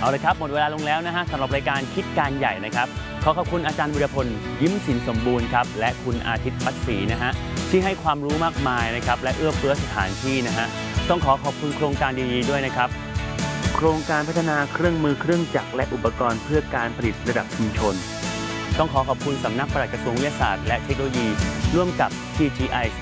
เอาเลยครับหมดเวลาลงแล้วนะฮะสำหรับรายการคิดการใหญ่นะครับขอขอบคุณอาจารย์วิรพลยิ้มสินสมบูรณ์ครับและคุณอาทิตย์พัชศรีนะฮะที่ให้ความรู้มากมายนะครับและเอื้อเฟื้อสถานที่นะฮะต้องขอบคุณโครงการดีๆด้วยนะครับโครงการพัฒนาเครื่องมือเครื่องจักรและอุปกรณ์เพื่อการผลิตระดับชุมชนต้องขอบคุณสำนักปลัดกระทรวงวิทยาศาสตร์และเทคโนโลยีร่วมกับ TGI